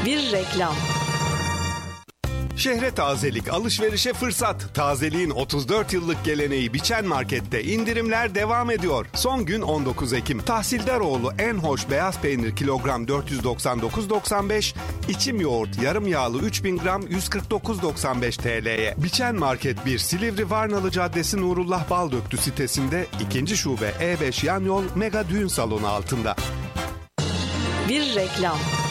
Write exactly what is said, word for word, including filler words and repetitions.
Bir reklam. Şehre tazelik, alışverişe fırsat. Tazeliğin otuz dört yıllık geleneği Biçen Market'te indirimler devam ediyor. Son gün on dokuz Ekim. Tahsildaroğlu en hoş beyaz peynir kilogram dört yüz doksan dokuz doksan beş, içim yoğurt yarım yağlı üç bin gram yüz kırk dokuz doksan beş T L'ye. Biçen Market bir, Silivri Varnalı Caddesi Nurullah Baldöktü sitesinde, ikinci şube E beş yan yol Mega Düğün Salonu altında. Bir reklam.